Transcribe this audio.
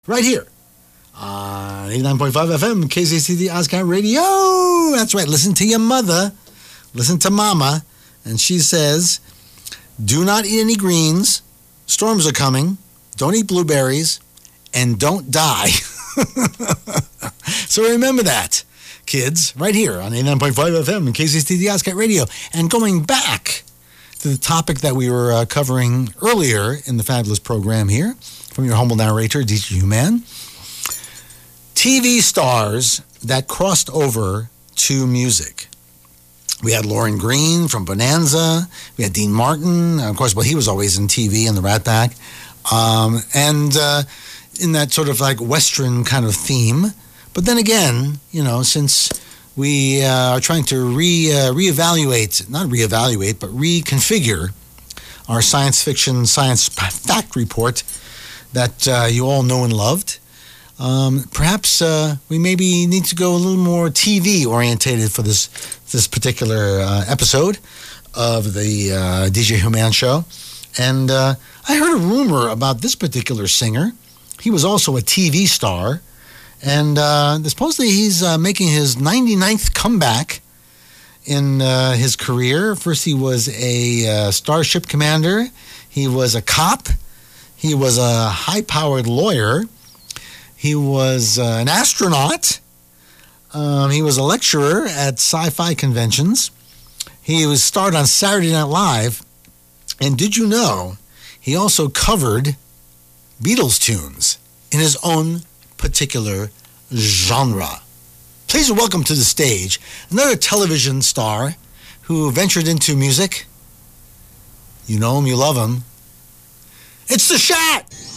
right here on 89.5 FM, KCCD Oscar Radio. That's right. Listen to your mother. Listen to Mama. And she says, do not eat any greens. Storms are coming. Don't eat blueberries. And don't die. So remember that, kids, right here on 89.5 FM and KCCD Oscar Radio. And going back to the topic that we were covering earlier in the fabulous program here, from your humble narrator, DJ Human, TV stars that crossed over to music. We had Lauren Green from Bonanza. We had Dean Martin. Of course, well, he was always in TV in the Rat Pack. And in that sort of like Western kind of theme. But then again, you know, since we are trying to reevaluate, not reevaluate, but reconfigure our science fiction, science fact report that you all know and loved, perhaps we maybe need to go a little more TV orientated for this particular episode of the DJ Human Show. And I heard a rumor about this particular singer. He was also a TV star, and supposedly he's making his 99th comeback in his career. First, he was a starship commander. He was a cop. He was a high-powered lawyer. He was an astronaut. He was a lecturer at sci-fi conventions. He was starred on Saturday Night Live. And did you know he also covered Beatles tunes in his own particular genre? Please welcome to the stage another television star who ventured into music. You know him, you love him. It's the Shat!